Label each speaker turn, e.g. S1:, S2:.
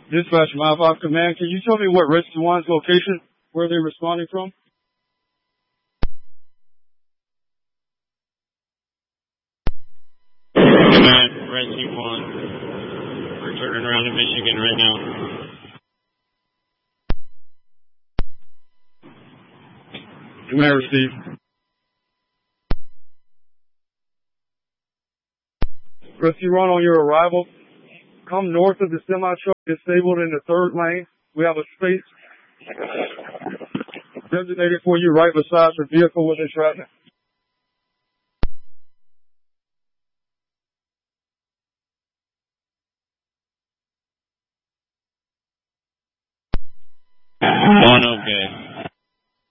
S1: Dispatch, my 5 command, can you tell me what Rescue 1's location, where they're responding from?
S2: Command, Rescue 1. We're turning around in Michigan right now.
S1: Command received. Rescue 1, on your arrival, come north of the semi-truck disabled in the 3rd lane. We have a space designated for you right beside the vehicle with entrapment.
S2: One okay.